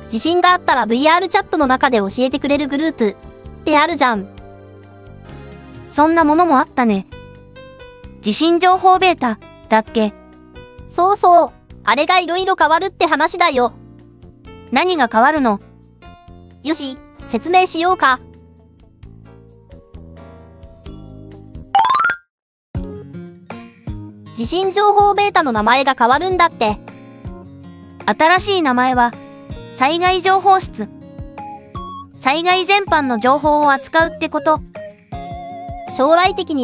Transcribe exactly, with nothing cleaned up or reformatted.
地震があったら ブイアール チャットの中で教えてくれるグループってあるじゃん。 そんなものもあったね。地震情報ベータだっけ？ そうそう。あれがいろいろ変わるって話だよ。 何が変わるの？ よし、説明しようか。地震情報ベータの名前が変わるんだって。 新しい名前は、災害情報室。災害全般の情報を扱うってこと。 将来的に